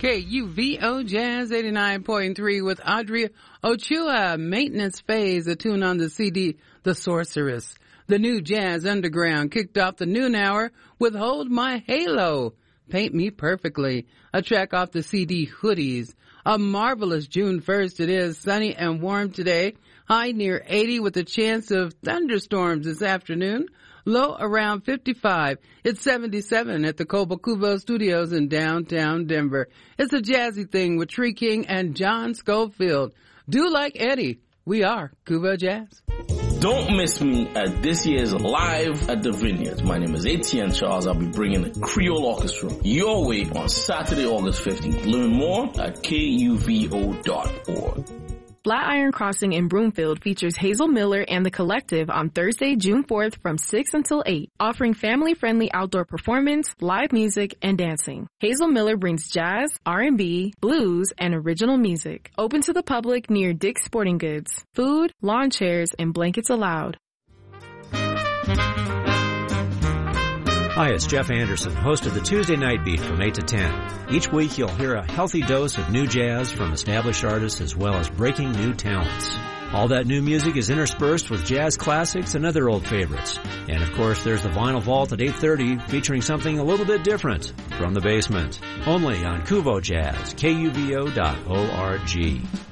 KUVO Jazz 89.3 with Audrey Ochoa. Maintenance Phase, a tune on the CD, The Sorceress. The new Jazz Underground kicked off the noon hour with Hold My Halo. Paint Me Perfectly, a track off the CD Hoodies. A marvelous June 1st it is, sunny and warm today. High near 80 with a chance of thunderstorms this afternoon. Low around 55. It's 77 at the Cobo Cubo Studios in downtown Denver. It's a jazzy thing with Tree King and John Schofield. Do like Eddie. We are Cubo Jazz. Don't miss me at this year's Live at the Vineyards. My name is Etienne Charles. I'll be bringing the Creole Orchestra your way on Saturday, August 15th. Learn more at kuvo.org. Flatiron Crossing in Broomfield features Hazel Miller and the Collective on Thursday, June 4th from 6 until 8, offering family-friendly outdoor performance, live music, and dancing. Hazel Miller brings jazz, R&B, blues, and original music. Open to the public near Dick's Sporting Goods. Food, lawn chairs, and blankets allowed. Hi, it's Jeff Anderson, host of the Tuesday Night Beat from 8 to 10. Each week you'll hear a healthy dose of new jazz from established artists as well as breaking new talents. All that new music is interspersed with jazz classics and other old favorites. And of course there's the Vinyl Vault at 8:30 featuring something a little bit different from the basement. Only on Cuvo Jazz, KUVO.org.